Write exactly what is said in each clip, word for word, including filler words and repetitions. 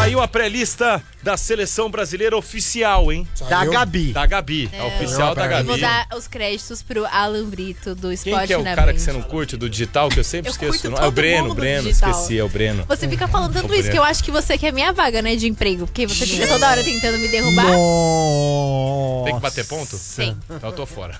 Saiu a pré-lista da seleção brasileira oficial, hein? Saiu? Da Gabi. Da Gabi, a oficial da Gabi. Eu vou dar os créditos pro Alan Brito, do Esporte Quem que é o na cara Band. que você não curte do digital, que eu sempre Eu esqueço? curto Não? É o todo Breno, mundo do Breno, digital. esqueci, é o Breno. Você fica falando tanto O isso Breno. que eu acho que você quer minha vaga, né, de emprego. Porque você fica toda hora tentando me derrubar. Nossa. Tem que bater ponto? Sim. Então eu tô fora.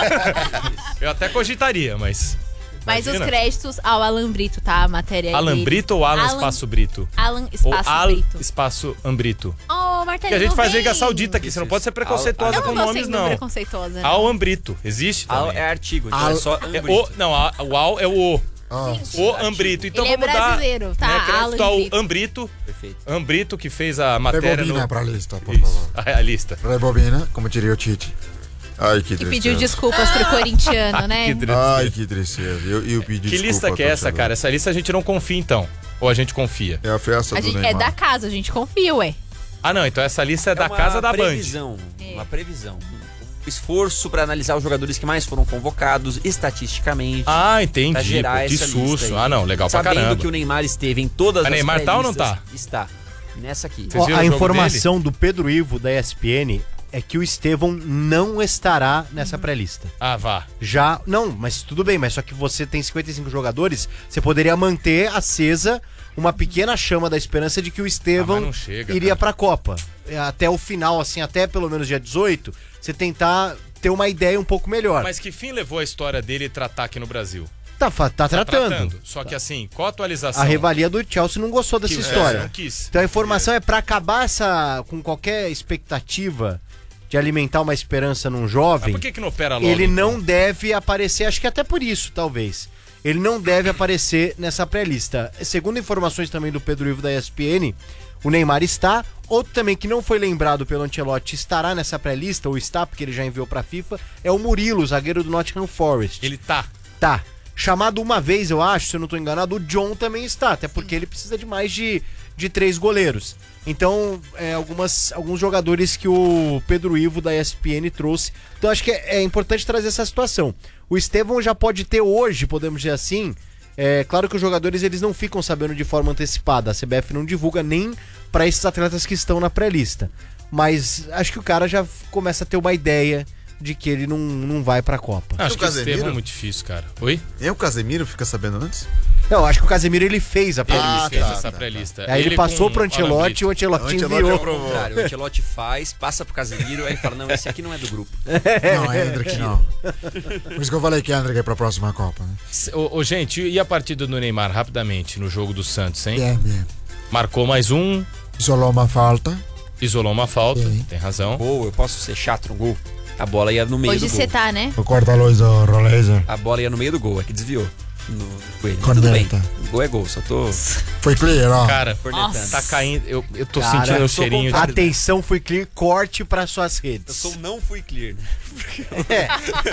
Eu até cogitaria, mas... Mas Imagina. os créditos ao Alan Brito, tá? A matéria aí Alan dele. Brito ou Alan, Alan- Espaço Brito? Alan Ou Espaço Al Brito. Espaço Ambrito. Oh, Martelinho, Que a gente não faz vem. Liga Saudita aqui, você não pode ser preconceituosa Eu com não tô nomes, sendo não. preconceituosa. não. Al Ambrito, existe Al também. é artigo, então Al- é só É Ambrito. o, não, a- o Al é o O. Ah, O Ambrito. Então Ele é vamos dar brasileiro, tá? né, crédito Alan ao Brito. Ambrito. Perfeito. Ambrito que fez a matéria rebobina no... pra lista, por Isso, favor. a, a lista. Rebobina, como diria o Tite. Ai, que Que tristeza. pediu desculpas pro corintiano, né? Que tristeza. Ai, que tristeza. Eu, eu pedi Que desculpa lista ao que é essa, torcedor. cara? Essa lista a gente não confia, então. Ou a gente confia? É a festa A do gente, é Neymar. da casa, a gente confia, ué. Ah, não. Então essa lista é, da uma casa da Band. previsão, Uma previsão. Um esforço pra analisar os jogadores que mais foram convocados estatisticamente. Ah, entendi. Pra gerar Pô, que essa susto. lista aí. Ah, não. Legal pra Sabendo caramba. que o Neymar esteve em todas Mas as Neymar tá ou não pré-listas, tá? Está. Nessa aqui. Vocês Ó, viram a o jogo informação do Pedro Ivo da E S P N é que o Estevão não estará nessa pré-lista. Ah, vá. Já, não, mas tudo bem, mas só que você tem cinquenta e cinco jogadores, você poderia manter acesa uma pequena chama da esperança de que o Ah, Estevão mas não chega, iria cara. pra Copa. É, até o final, assim, até pelo menos dia dezoito, você tentar ter uma ideia um pouco melhor. Mas que fim levou a história dele tratar aqui no Brasil? Tá, fa- tá Tá tratando. Só que assim, qual a atualização? A revalia do Chelsea não gostou dessa Que- história. é, não quis. Então a informação é pra acabar essa com qualquer expectativa de alimentar uma esperança num Mas jovem. por que que não opera logo? Ele então? não deve aparecer, acho que até por isso, talvez. Ele não deve aparecer nessa pré-lista. Segundo informações também do Pedro Ivo da E S P N, o Neymar está. Outro também que não foi lembrado pelo Ancelotti estará nessa pré-lista, ou está, porque ele já enviou pra FIFA, é o Murilo, zagueiro do Nottingham Forest. Ele tá. Tá. Chamado uma vez, eu acho, se eu não tô enganado, o John também está, até porque ele precisa de mais de, de três goleiros. Então, é, algumas, alguns jogadores que o Pedro Ivo da E S P N trouxe. Então, acho que é, é importante trazer essa situação. O Estevão já pode ter hoje, podemos dizer assim. É claro que os jogadores eles não ficam sabendo de forma antecipada. A C B F não divulga nem para esses atletas que estão na pré-lista. Mas acho que o cara já começa a ter uma ideia de que ele não, não vai pra Copa. Acho o que o Casemiro? Estevão é muito difícil, cara. Oi? Nem o Casemiro fica sabendo antes? Não, acho que o Casemiro ele fez a Ele pré-lista. Ah, fez tá, essa tá, pré-lista. Aí ele, passou com pro o Ancelotti e o Alan Ancelotti, O Ancelotti enviou. aprovou. Ao contrário, o Ancelotti faz, passa pro Casemiro, aí fala, não, esse aqui não é do grupo. Não, Hendrick não. Por isso que eu falei que Hendrick é pra próxima Copa, né? Brito. Ô, ô, gente, e a partida do Neymar, rapidamente, no jogo do Santos, hein? Bem, bem. Marcou mais um, Isolou uma falta. isolou uma falta, Sim. tem razão. Gol, eu posso ser chato no gol. A bola ia no meio Hoje do você gol. tá, né? O corta-luz do Rolaser. A bola ia no meio do gol, é que desviou. No coelho. Mas tudo bem. Corneta. O gol é gol, só tô Foi clear, ó. Cara, cornetando. tá caindo, eu, eu tô Cara, sentindo eu o sou cheirinho de... contrário. Atenção, fui clear, corte para suas Eu redes. sou não fui clear, né? É.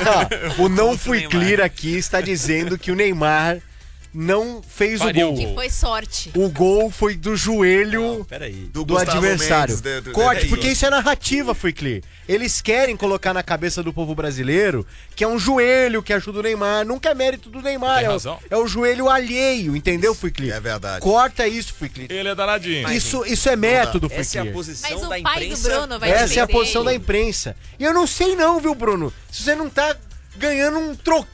Ó, o não Contra o fui Neymar. clear aqui está dizendo que o Neymar não fez Pariu o o gol. gol. Foi sorte. O gol foi do joelho Peraí. do, Gustavo adversário. Mendes, de- de- Corte, de- porque isso é narrativa, foi clear. Eles querem colocar na cabeça do povo brasileiro que é um joelho que ajuda o Neymar. Nunca é mérito do Neymar. Tem É o, razão. é o joelho alheio, entendeu, foi clear? É verdade. Corta isso, foi clear. Ele é danadinho. Isso, isso é método, foi Essa é a clear. posição Mas o da pai do imprensa. Bruno vai Essa é a defender posição ele. da imprensa. E eu não sei não, viu, Bruno? Se você não tá ganhando um troquinho